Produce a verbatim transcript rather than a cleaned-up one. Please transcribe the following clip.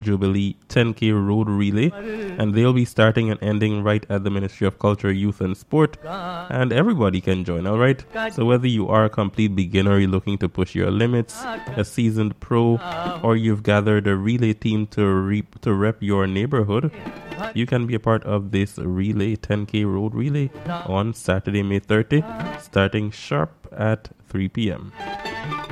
Jubilee ten K Road Relay, and they'll be starting and ending right at the Ministry of Culture, Youth and Sport, and everybody can join, all right? So whether you are a complete beginner, you're looking to push your limits, a seasoned pro, or you've gathered a relay team to, re- to rep your neighborhood, you can be a part of this relay, ten K Road Relay, on Saturday, May thirtieth, starting sharp at three p.m.